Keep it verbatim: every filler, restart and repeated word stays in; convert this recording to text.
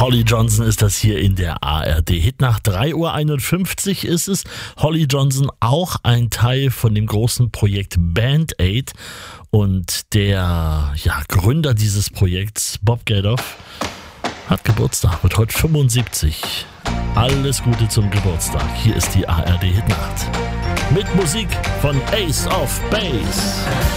Holly Johnson ist das hier in der A R D-Hitnacht. drei Uhr einundfünfzig ist es. Holly Johnson, auch ein Teil von dem großen Projekt Band Aid. Und der ja, Gründer dieses Projekts, Bob Geldof, hat Geburtstag, wird heute fünfundsiebzig. Alles Gute zum Geburtstag. Hier ist die A R D-Hitnacht. Mit Musik von Ace of Base.